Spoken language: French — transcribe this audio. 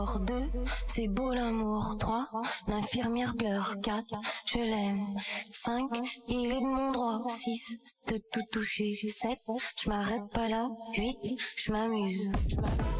2, c'est beau l'amour. 3, l'infirmière pleure. 4, je l'aime. 5, il est de mon droit. 6, de tout toucher. 7, je m'arrête pas là. 8, je m'amuse.